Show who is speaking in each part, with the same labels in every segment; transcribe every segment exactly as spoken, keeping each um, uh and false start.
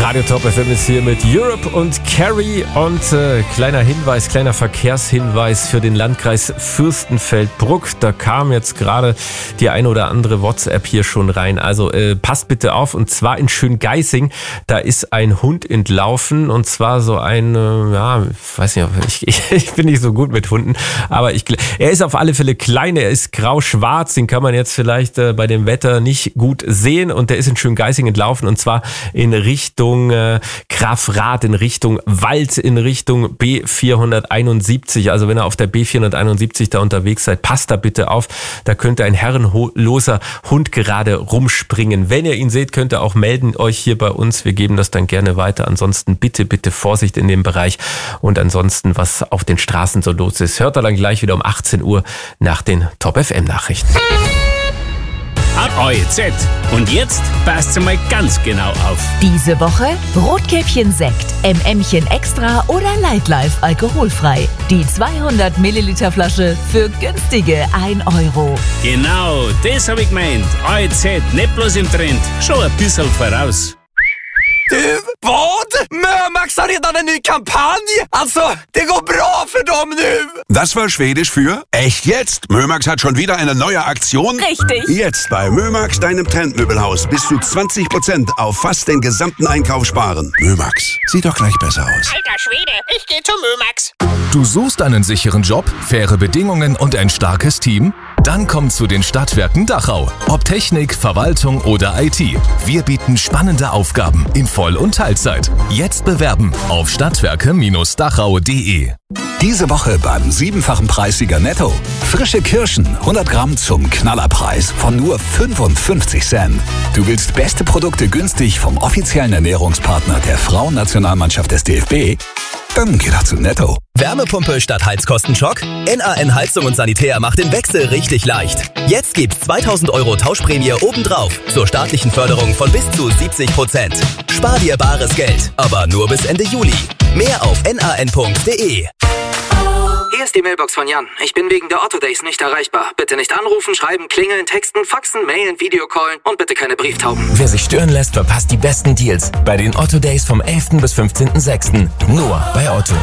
Speaker 1: Radio Top F M ist hier mit Europe und Carrie und äh, kleiner Hinweis, kleiner Verkehrshinweis für den Landkreis Fürstenfeldbruck. Da kam jetzt gerade die eine oder andere WhatsApp hier schon rein. Also äh, passt bitte auf, und zwar in Schöngeising, da ist ein Hund entlaufen, und zwar so ein, äh, ja, ich weiß nicht, ich, ich, ich bin nicht so gut mit Hunden, aber ich, er ist auf alle Fälle klein, er ist grau-schwarz, den kann man jetzt vielleicht äh, bei dem Wetter nicht gut sehen, und der ist in Schöngeising entlaufen, und zwar in Richtung äh, Grafrath, in Richtung Wald, in Richtung B vierhunderteinundsiebzig. Also wenn ihr auf der B vierhunderteinundsiebzig da unterwegs seid, passt da bitte auf. Da könnte ein herrenloser Hund gerade rumspringen. Wenn ihr ihn seht, könnt ihr auch melden euch hier bei uns. Wir geben das dann gerne weiter. Ansonsten bitte, bitte Vorsicht in dem Bereich. Und ansonsten, was auf den Straßen so los ist, hört ihr dann gleich wieder um achtzehn Uhr nach den Top F M Nachrichten.
Speaker 2: Ab O E Z. Und jetzt passt mal ganz genau auf.
Speaker 3: Diese Woche Rotkäppchen Sekt, M M'chen Extra oder Nightlife alkoholfrei. Die zweihundert Milliliter Flasche für günstige ein Euro.
Speaker 2: Genau, das hab ich gemeint. O E Z, nicht bloß im Trend, schon ein bisschen voraus.
Speaker 4: Du, vad? Mömax har redan en ny kampanj! Alltså, det går bra för dem nu!
Speaker 5: Das war Schwedisch für echt jetzt? Mömax hat schon wieder eine neue Aktion?
Speaker 3: Richtig.
Speaker 5: Jetzt bei Mömax, deinem Trendmöbelhaus, bis zu zwanzig Prozent auf fast den gesamten Einkauf sparen. Mömax, sieht doch gleich besser aus.
Speaker 6: Alter Schwede, ich geh zu Mömax.
Speaker 7: Du suchst einen sicheren Job, faire Bedingungen und ein starkes Team? Dann komm zu den Stadtwerken Dachau. Ob Technik, Verwaltung oder I T. Wir bieten spannende Aufgaben in Voll- und Teilzeit. Jetzt bewerben auf stadtwerke Bindestrich dachau punkt de.
Speaker 8: Diese Woche beim siebenfachen Preissieger Netto. Frische Kirschen, hundert Gramm zum Knallerpreis von nur fünfundfünfzig Cent. Du willst beste Produkte günstig vom offiziellen Ernährungspartner der Frauennationalmannschaft des D F B? Dann geh doch zu Netto.
Speaker 9: Wärmepumpe statt Heizkostenschock? N A N Heizung und Sanitär macht den Wechsel richtig leicht. Jetzt gibt's zweitausend Euro Tauschprämie obendrauf zur staatlichen Förderung von bis zu siebzig Prozent. Spar dir bares Geld, aber nur bis Ende Juli. Mehr auf n a n punkt de.
Speaker 10: Hier ist die Mailbox von Jan. Ich bin wegen der Otto Days nicht erreichbar. Bitte nicht anrufen, schreiben, klingeln, texten, faxen, mailen, Videocallen und bitte keine Brieftauben.
Speaker 11: Wer sich stören lässt, verpasst die besten Deals bei den Otto Days vom elften bis fünfzehnten sechsten Nur bei Otto.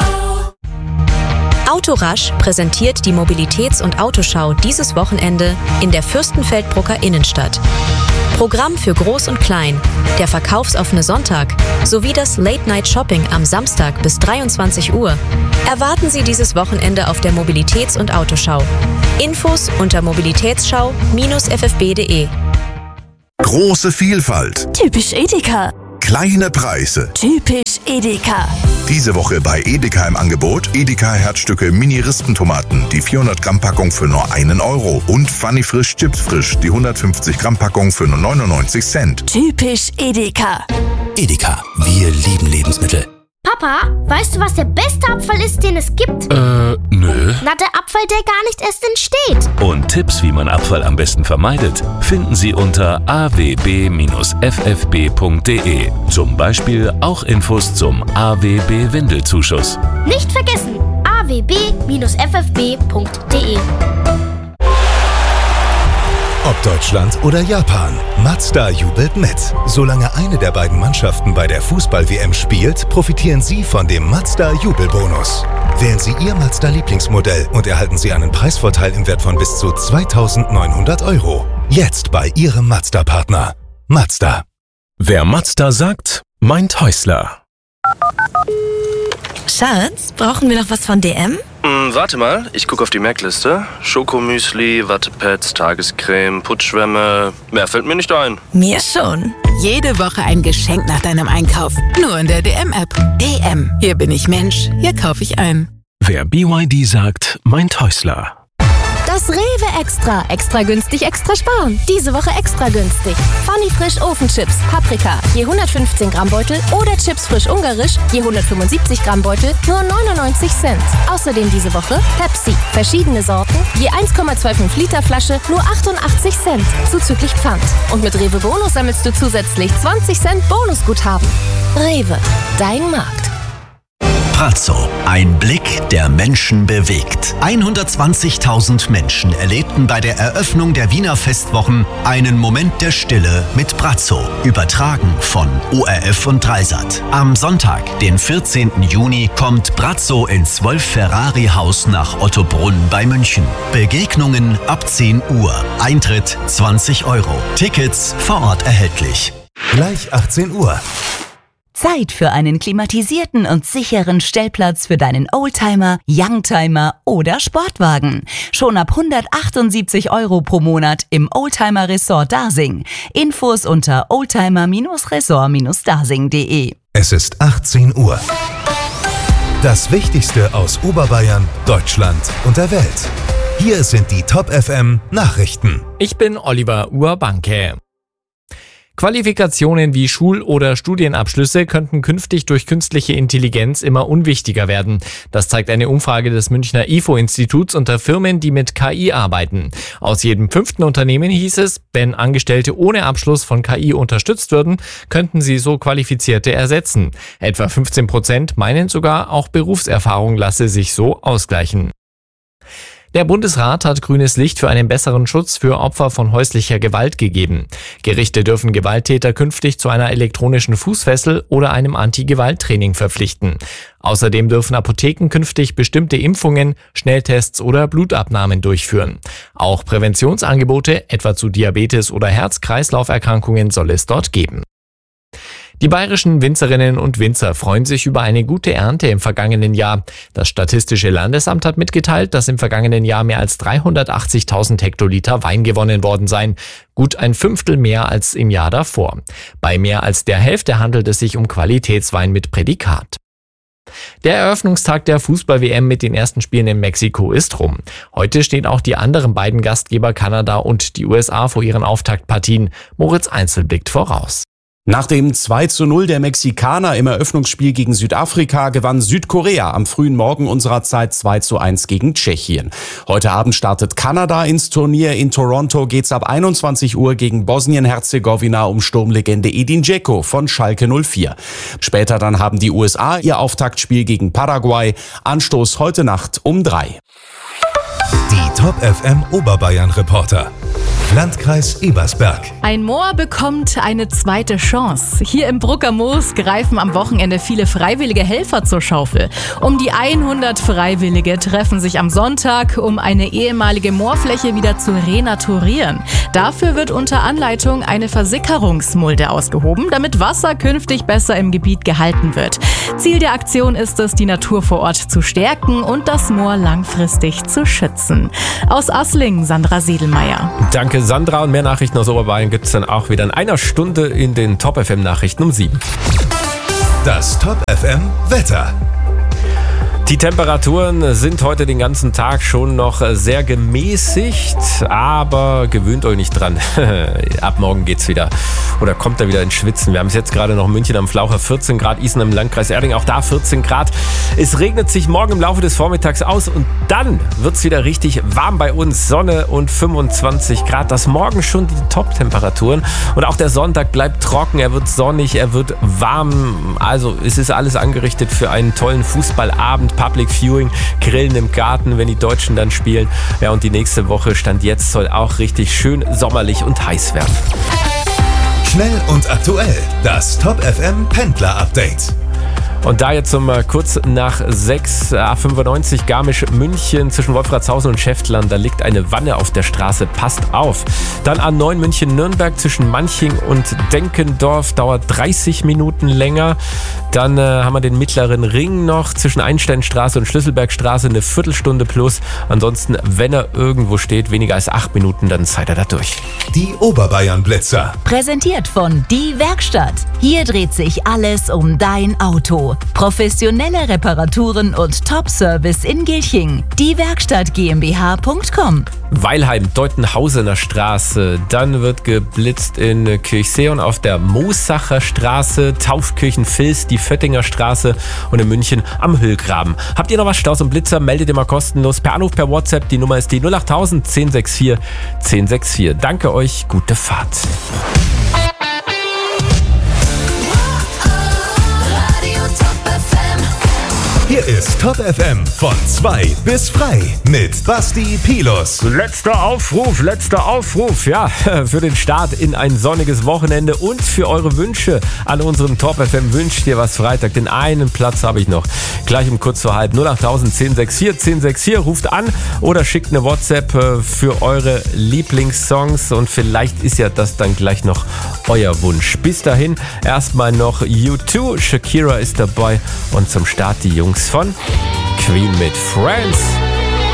Speaker 12: Autorasch präsentiert die Mobilitäts- und Autoschau dieses Wochenende in der Fürstenfeldbrucker Innenstadt. Programm für Groß und Klein, der verkaufsoffene Sonntag sowie das Late-Night-Shopping am Samstag bis dreiundzwanzig Uhr. Erwarten Sie dieses Wochenende auf der Mobilitäts- und Autoschau. Infos unter mobilitätsschau Bindestrich f f b punkt de.
Speaker 5: Große Vielfalt.
Speaker 13: Typisch Edeka.
Speaker 5: Kleine Preise.
Speaker 13: Typisch Edeka.
Speaker 5: Diese Woche bei Edeka im Angebot Edeka Herzstücke Mini-Rispentomaten, die vierhundert Gramm Packung für nur einen Euro. Und Funny Frisch Chips Frisch, die hundertfünfzig Gramm Packung für nur neunundneunzig Cent.
Speaker 13: Typisch Edeka.
Speaker 9: Edeka, wir lieben Lebensmittel.
Speaker 14: Papa, weißt du, was der beste Abfall ist, den es gibt?
Speaker 7: Äh, nö.
Speaker 14: Na, der Abfall, der gar nicht erst entsteht.
Speaker 15: Und Tipps, wie man Abfall am besten vermeidet, finden Sie unter a w b Bindestrich f f b punkt de. Zum Beispiel auch Infos zum A W B-Windelzuschuss.
Speaker 14: Nicht vergessen, a w b Bindestrich f f b punkt de.
Speaker 16: Ob Deutschland oder Japan, Mazda jubelt mit. Solange eine der beiden Mannschaften bei der Fußball-W M spielt, profitieren Sie von dem Mazda-Jubelbonus. Wählen Sie Ihr Mazda-Lieblingsmodell und erhalten Sie einen Preisvorteil im Wert von bis zu zweitausendneunhundert Euro. Jetzt bei Ihrem Mazda-Partner. Mazda.
Speaker 17: Wer Mazda sagt, meint Häusler.
Speaker 18: Schatz, brauchen wir noch was von D M?
Speaker 19: Hm, warte mal, ich gucke auf die Merkliste. Schokomüsli, Wattepads, Tagescreme, Putzschwämme. Mehr fällt mir nicht ein.
Speaker 18: Mir schon.
Speaker 20: Jede Woche ein Geschenk nach deinem Einkauf. Nur in der D M-App. D M. Hier bin ich Mensch. Hier kaufe ich ein.
Speaker 17: Wer B Y D sagt, meint Häusler.
Speaker 14: Das Rewe Extra. Extra günstig, extra sparen. Diese Woche extra günstig. Funny Frisch Ofenchips, Paprika, je hundertfünfzehn Gramm Beutel oder Chips frisch ungarisch, je hundertfünfundsiebzig Gramm Beutel, nur neunundneunzig Cent. Außerdem diese Woche Pepsi, verschiedene Sorten, je eins Komma fünfundzwanzig Liter Flasche, nur achtundachtzig Cent, zuzüglich Pfand. Und mit Rewe Bonus sammelst du zusätzlich zwanzig Cent Bonusguthaben. Rewe, dein Markt.
Speaker 21: Brazzo. Ein Blick, der Menschen bewegt. hundertzwanzigtausend Menschen erlebten bei der Eröffnung der Wiener Festwochen einen Moment der Stille mit Brazzo. Übertragen von O R F und Dreisat. Am Sonntag, den vierzehnten Juni, kommt Brazzo ins Wolf Ferrari Haus nach Ottobrunn bei München. Begegnungen ab zehn Uhr. Eintritt zwanzig Euro. Tickets vor Ort erhältlich.
Speaker 16: Gleich achtzehn Uhr.
Speaker 3: Zeit für einen klimatisierten und sicheren Stellplatz für deinen Oldtimer, Youngtimer oder Sportwagen. Schon ab hundertachtundsiebzig Euro pro Monat im Oldtimer Resort Dasing. Infos unter oldtimer Resort Dasing punkt de.
Speaker 16: Es ist achtzehn Uhr. Das Wichtigste aus Oberbayern, Deutschland und der Welt. Hier sind die Top F M Nachrichten.
Speaker 22: Ich bin Oliver Urbanke. Qualifikationen wie Schul- oder Studienabschlüsse könnten künftig durch künstliche Intelligenz immer unwichtiger werden. Das zeigt eine Umfrage des Münchner I F O-Instituts unter Firmen, die mit K I arbeiten. Aus jedem fünften Unternehmen hieß es, wenn Angestellte ohne Abschluss von K I unterstützt würden, könnten sie so Qualifizierte ersetzen. Etwa fünfzehn Prozent meinen sogar, auch Berufserfahrung lasse sich so ausgleichen. Der Bundesrat hat grünes Licht für einen besseren Schutz für Opfer von häuslicher Gewalt gegeben. Gerichte dürfen Gewalttäter künftig zu einer elektronischen Fußfessel oder einem Anti-Gewalt-Training verpflichten. Außerdem dürfen Apotheken künftig bestimmte Impfungen, Schnelltests oder Blutabnahmen durchführen. Auch Präventionsangebote, etwa zu Diabetes oder Herz-Kreislauf-Erkrankungen, soll es dort geben. Die bayerischen Winzerinnen und Winzer freuen sich über eine gute Ernte im vergangenen Jahr. Das Statistische Landesamt hat mitgeteilt, dass im vergangenen Jahr mehr als dreihundertachtzigtausend Hektoliter Wein gewonnen worden seien. Gut ein Fünftel mehr als im Jahr davor. Bei mehr als der Hälfte handelt es sich um Qualitätswein mit Prädikat. Der Eröffnungstag der Fußball-W M mit den ersten Spielen in Mexiko ist rum. Heute stehen auch die anderen beiden Gastgeber Kanada und die U S A vor ihren Auftaktpartien. Moritz Einzel blickt voraus.
Speaker 23: Nach dem zwei zu null der Mexikaner im Eröffnungsspiel gegen Südafrika gewann Südkorea am frühen Morgen unserer Zeit zwei zu eins gegen Tschechien. Heute Abend startet Kanada ins Turnier. In Toronto geht's ab einundzwanzig Uhr gegen Bosnien-Herzegowina um Sturmlegende Edin Dzeko von Schalke null vier. Später dann haben die U S A ihr Auftaktspiel gegen Paraguay. Anstoß heute Nacht um drei.
Speaker 16: Die Top F M Oberbayern Reporter. Landkreis Ebersberg.
Speaker 24: Ein Moor bekommt eine zweite Chance. Hier im Brucker Moos greifen am Wochenende viele freiwillige Helfer zur Schaufel. Um die hundert Freiwillige treffen sich am Sonntag, um eine ehemalige Moorfläche wieder zu renaturieren. Dafür wird unter Anleitung eine Versickerungsmulde ausgehoben, damit Wasser künftig besser im Gebiet gehalten wird. Ziel der Aktion ist es, die Natur vor Ort zu stärken und das Moor langfristig zu schützen. Aus Asling, Sandra Sedelmeier.
Speaker 1: Danke Sandra, und mehr Nachrichten aus Oberbayern gibt es dann auch wieder in einer Stunde in den Top F M Nachrichten um sieben.
Speaker 16: Das Top F M Wetter.
Speaker 1: Die Temperaturen sind heute den ganzen Tag schon noch sehr gemäßigt, aber gewöhnt euch nicht dran. Ab morgen geht's wieder oder kommt er wieder ins Schwitzen. Wir haben es jetzt gerade noch München am Flaucher, vierzehn Grad, Isen im Landkreis Erding, auch da vierzehn Grad. Es regnet sich morgen im Laufe des Vormittags aus und dann wird's wieder richtig warm bei uns. Sonne und fünfundzwanzig Grad. Das morgen schon die Top-Temperaturen. Und auch der Sonntag bleibt trocken, er wird sonnig, er wird warm. Also es ist alles angerichtet für einen tollen Fußballabend. Public Viewing, Grillen im Garten, wenn die Deutschen dann spielen. Ja, und die nächste Woche, Stand jetzt, soll auch richtig schön sommerlich und heiß werden.
Speaker 16: Schnell und aktuell, das Top F M Pendler Update.
Speaker 1: Und da jetzt um kurz nach sechs, A fünfundneunzig Garmisch-München zwischen Wolfratshausen und Schäftlern, da liegt eine Wanne auf der Straße, passt auf. Dann A neun München-Nürnberg zwischen Manching und Denkendorf, dauert dreißig Minuten länger. Dann äh, haben wir den mittleren Ring noch zwischen Einsteinstraße und Schlüsselbergstraße, eine Viertelstunde plus. Ansonsten, wenn er irgendwo steht, weniger als acht Minuten, dann seid ihr da durch.
Speaker 16: Die Oberbayern-Blitzer.
Speaker 3: Präsentiert von Die Werkstatt. Hier dreht sich alles um dein Auto. Professionelle Reparaturen und Top-Service in Gilching. Die Werkstatt GmbH Punkt com.
Speaker 1: Weilheim, Deutenhausener Straße. Dann wird geblitzt in Kirchseeon auf der Moosacher Straße, Taufkirchen-Vils, die Föttinger Straße und in München am Hüllgraben. Habt ihr noch was, Staus und Blitzer? Meldet ihr mal kostenlos per Anruf, per WhatsApp. Die Nummer ist die null acht null null eins null sechs vier eins sechs vier. Danke euch, gute Fahrt.
Speaker 16: Hier ist Top F M von zwei bis frei mit Basti Pilus.
Speaker 1: Letzter Aufruf, letzter Aufruf, ja, für den Start in ein sonniges Wochenende und für eure Wünsche an unseren Top F M Wünsch dir was Freitag. Den einen Platz habe ich noch. Gleich um kurz vor halb null acht tausend zehn sechs vier zehn sechs vier. Ruft an oder schickt eine WhatsApp für eure Lieblingssongs und vielleicht ist ja das dann gleich noch euer Wunsch. Bis dahin erstmal noch U zwei, Shakira ist dabei und zum Start die Jungs von Queen mit Friends.